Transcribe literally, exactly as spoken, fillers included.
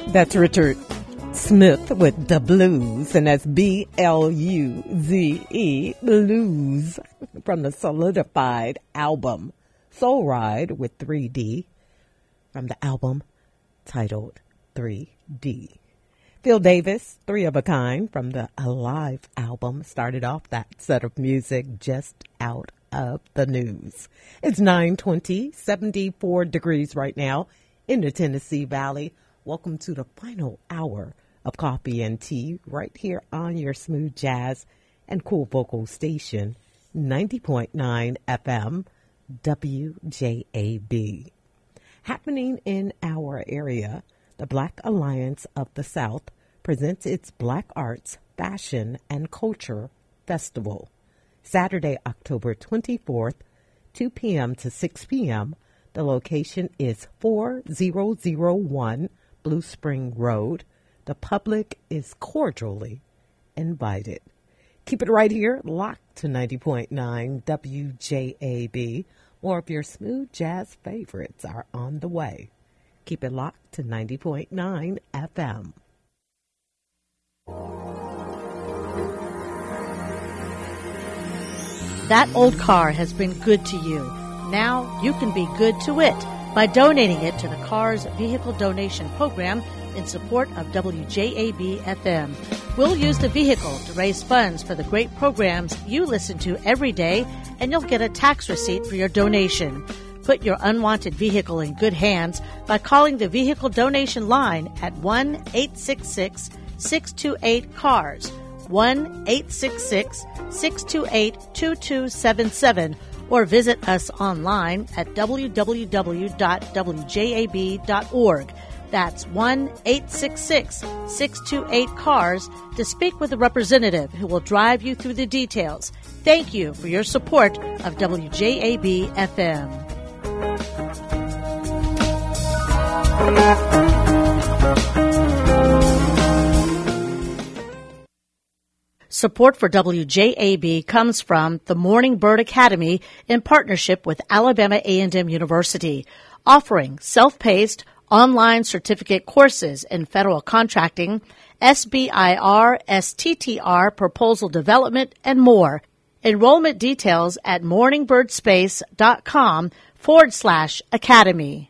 That's Richard Smith with The Blues, and that's B L U Z E, Blues, from the Solidified album, Soul Ride with three D, from the album titled three D. Phil Davis, Three of a Kind, from the Alive album, started off that set of music just out of the news. It's nine twenty, seventy-four degrees right now in the Tennessee Valley. Welcome to the final hour of Coffee and Tea right here on your smooth jazz and cool vocal station, ninety point nine F M, W J A B. Happening in our area, the Black Alliance of the South presents its Black Arts, Fashion, and Culture Festival. Saturday, October twenty-fourth, two p.m. to six p.m. The location is four thousand one Blue Spring Road. The public is cordially invited. Keep it right here, locked to ninety point nine W J A B. More of your smooth jazz favorites are on the way. Keep it locked to ninety point nine F M. That old car has been good to you. Now you can be good to it by donating it to the Cars Vehicle Donation Program in support of W J A B F M. We'll use the vehicle to raise funds for the great programs you listen to every day, and you'll get a tax receipt for your donation. Put your unwanted vehicle in good hands by calling the Vehicle Donation Line at one eight six six, six two eight, C A R S, one eight six six, six two eight, two two seven seven, or visit us online at w w w dot w j a b dot org. That's one eight six six, six two eight, C A R S to speak with a representative who will drive you through the details. Thank you for your support of W J A B F M. Support for W J A B comes from the Morning Bird Academy in partnership with Alabama A and M University, offering self-paced online certificate courses in federal contracting, S B I R, S T T R, proposal development, and more. Enrollment details at morningbirdspace.com forward slash academy.